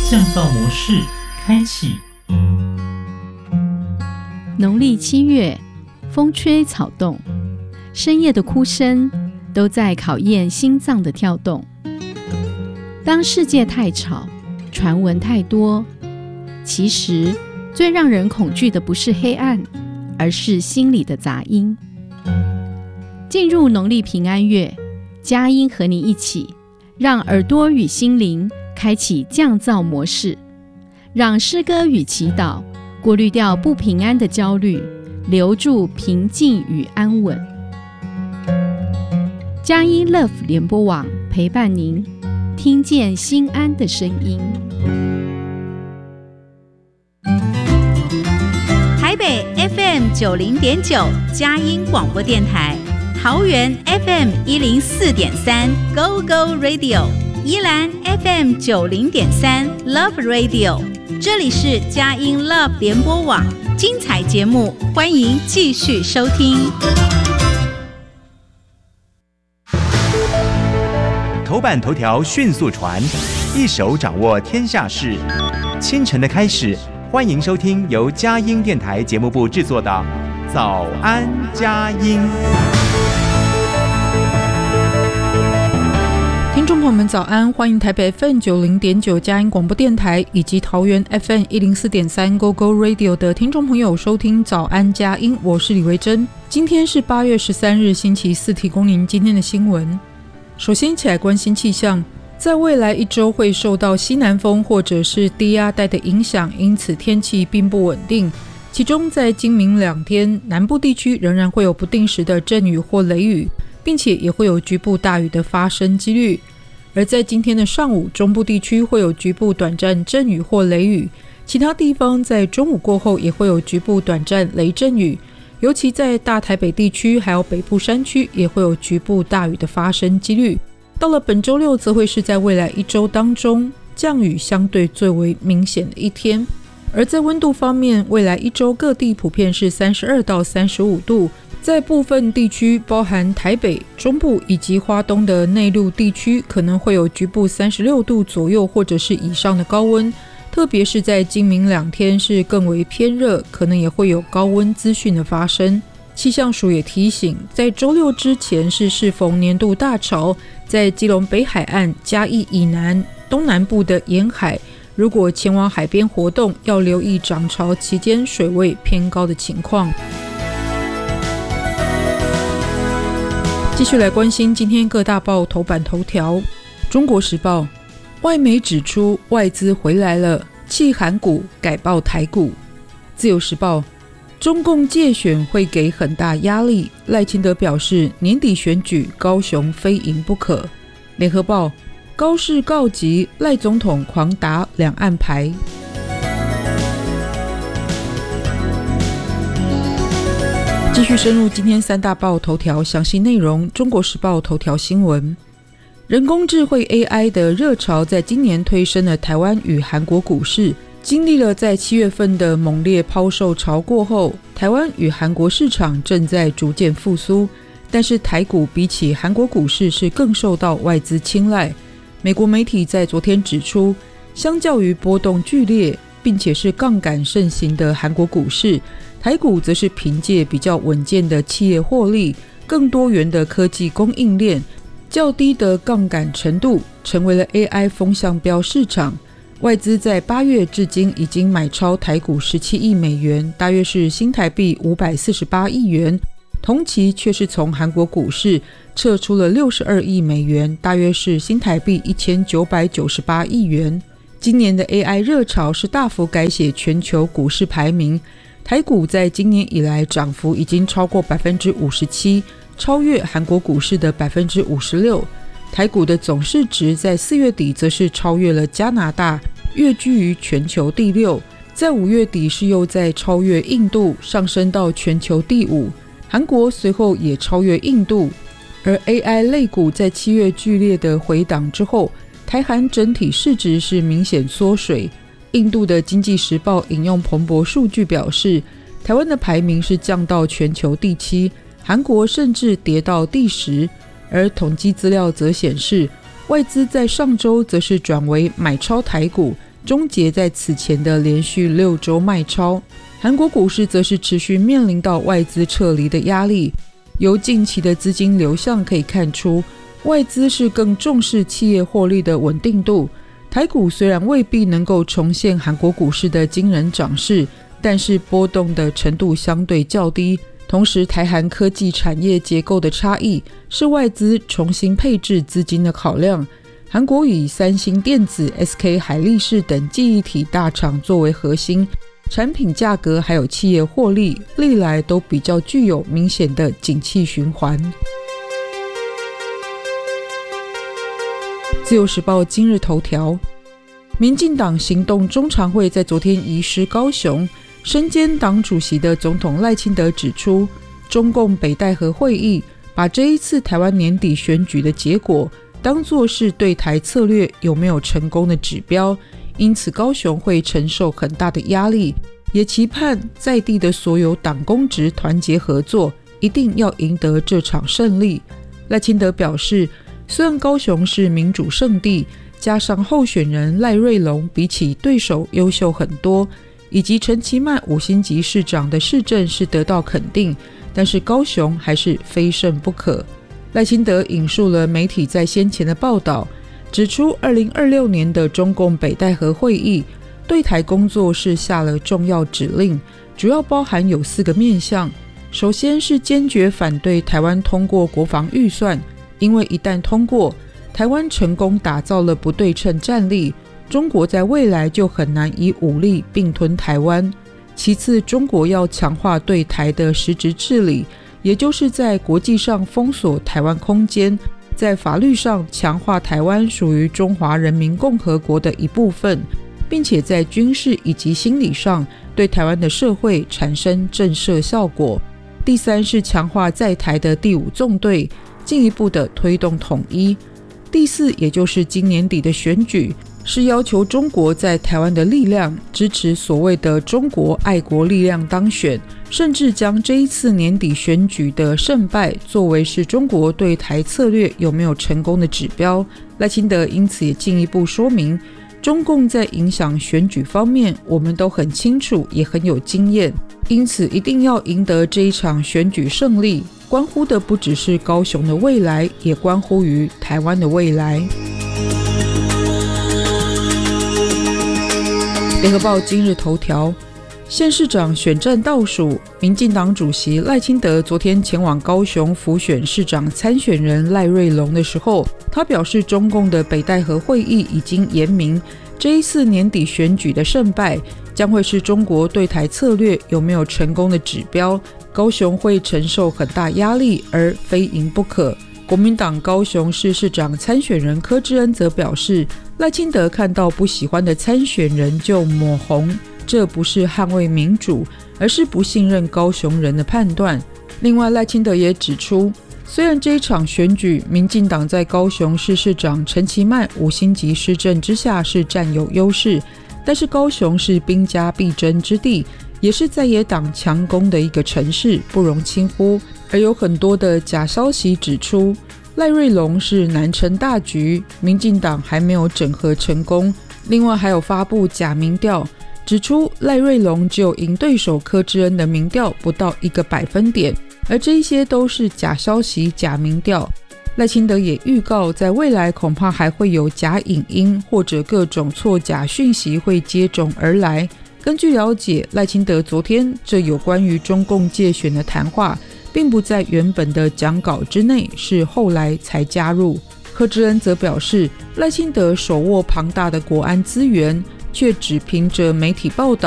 降噪模式开启。 农历7月，风吹草动，深夜的哭声都在考验心脏的跳动。当世界太吵，传闻太多，其实最让人恐惧的不是黑暗，而是心里的杂音。进入农历平安月，佳音和你一起，让耳朵与心灵开启降噪模式，让诗歌与祈祷过滤掉不平安的焦虑，留住平静与安稳。佳音 Love 联播网陪伴您，听见心安的声音。 台北 FM 90.9佳音广播电台，桃园 FM 104.3 Go Go Radio， 宜兰 FM 90.3 Love Radio。这里是佳音 Love 联播网，精彩节目，欢迎继续收听。 头版头条迅速传，一手掌握天下事。清晨的开始，欢迎收听由佳音电台节目部制作的《早安佳音》。 听众朋友们早安，欢迎台北 FM 90.9佳音广播电台以及桃园 FM 104.3 Go Go Radio 的听众朋友收听早安佳音，我是李维珍。今天是8月13日星期四，提供您今天的新闻。首先一起来关心气象，在未来一周会受到西南风或者是低压带的影响，因此天气并不稳定。其中在今明2天，南部地区仍然会有不定时的阵雨或雷雨，并且也会有局部大雨的发生几率。而在今天的上午，中部地区会有局部短暂阵雨或雷雨，其他地方在中午过后也会有局部短暂雷阵雨，尤其在大台北地区还有北部山区也会有局部大雨的发生几率。到了本周六，则会是在未来一周当中降雨相对最为明显的一天。而在温度方面，未来一周各地普遍是32到35度，在部分地区包含台北、中部以及花东的内陆地区，可能会有局部36度左右或者是以上的高温，特别是在今明2天是更为偏热，可能也会有高温资讯的发生。气象署也提醒，在周六之前是适逢年度大潮，在基隆北海岸、嘉义以南、东南部的沿海，如果前往海边活动，要留意涨潮期间水位偏高的情况。继续来关心今天各大报头版头条。中国时报，外媒指出外资回来了，弃韩股改抱台股。自由时报，中共介选会给很大压力，赖清德表示年底选举高雄非赢不可。联合报，高市告急，赖总统狂打两岸牌。继续深入今天三大报头条详细内容。中国时报头条新闻，人工智慧 AI 的热潮在今年推升了台湾与韩国股市，经历了在7月份的猛烈抛售潮过后，台湾与韩国市场正在逐渐复苏，但是台股比起韩国股市是更受到外资青睐。美国媒体在昨天指出，相较于波动剧烈并且是杠杆盛行的韩国股市，台股则是凭借比较稳健的企业获利、更多元的科技供应链、较低的杠杆程度，成为了 AI 风向标市场。外资在8月至今已经买超台股17亿美元，大约是新台币548亿元，同期却是从韩国股市撤出了62亿美元，大约是新台币1998亿元。今年的 AI 热潮是大幅改写全球股市排名，台股在今年以来涨幅已经超过 57%， 超越韩国股市的 56%。 台股的总市值在4月底则是超越了加拿大，跃居于全球第6，在5月底是又在超越印度，上升到全球第5，韩国随后也超越印度。而 AI 类股在7月剧烈的回档之后，台韩整体市值是明显缩水。印度的经济时报引用彭博数据表示，台湾的排名是降到全球第7，韩国甚至跌到第10。而统计资料则显示，外资在上周则是转为买超台股， 终结在此前的连续6周卖超。韩国股市则是持续面临到外资撤离的压力，由近期的资金流向可以看出，外资是更重视企业获利的稳定度。台股虽然未必能够重现韩国股市的惊人涨势，但是波动的程度相对较低。同时，台韩科技产业结构的差异是外资重新配置资金的考量。韩国以三星电子、SK 海力士等记忆体大厂作为核心，产品价格还有企业获利历来都比较具有明显的景气循环。自由时报今日头条，民进党行动中常会在昨天移师高雄，身兼党主席的总统赖清德指出，中共北戴河会议把这一次台湾年底选举的结果当作是对台策略有没有成功的指标，因此高雄会承受很大的压力，也期盼在地的所有党公职团结合作，一定要赢得这场胜利。赖清德表示，虽然高雄是民主圣地，加上候选人赖瑞隆比起对手优秀很多，以及陈其迈5星级市长的市政是得到肯定，但是高雄还是非胜不可。赖清德引述了媒体在先前的报道，指出2026年的中共北戴河会议对台工作是下了重要指令，主要包含有4个面向。首先是坚决反对台湾通过国防预算，因为一旦通过，台湾成功打造了不对称战力，中国在未来就很难以武力并吞台湾。其次，中国要强化对台的实质治理，也就是在国际上封锁台湾空间，在法律上强化台湾属于中华人民共和国的一部分，并且在军事以及心理上对台湾的社会产生震慑效果。第三是强化在台的第5纵队，进一步的推动统一。第4，也就是今年底的选举，是要求中国在台湾的力量支持所谓的中国爱国力量当选，甚至将这一次年底选举的胜败作为是中国对台策略有没有成功的指标。赖清德因此也进一步说明，中共在影响选举方面我们都很清楚，也很有经验，因此一定要赢得这一场选举胜利，关乎的不只是高雄的未来，也关乎于台湾的未来。联合报今日头条，县市长选战倒数，民进党主席赖清德昨天前往高雄辅选市长参选人赖瑞隆的时候，他表示中共的北戴河会议已经言明，这一次年底选举的胜败将会是中国对台策略有没有成功的指标，高雄会承受很大压力，而非赢不可。国民党高雄市市长参选人柯志恩则表示，赖清德看到不喜欢的参选人就抹红，这不是捍卫民主，而是不信任高雄人的判断。另外，赖清德也指出，虽然这一场选举民进党在高雄市市长陈其迈5星级施政之下是占有优势，但是高雄是兵家必争之地，也是在野党强攻的一个城市，不容轻忽。而有很多的假消息指出，赖瑞隆是南城大局，民进党还没有整合成功。另外还有发布假民调，指出赖瑞隆只有赢对手柯志恩的民调不到1个百分点，而这一些都是假消息、假民调。赖清德也预告，在未来恐怕还会有假影音或者各种错假讯息会接踵而来。根据了解，赖清德昨天这有关于中共介选的谈话并不在原本的讲稿之内，是后来才加入。柯志恩则表示，赖清德手握庞大的国安资源，却只凭着媒体报道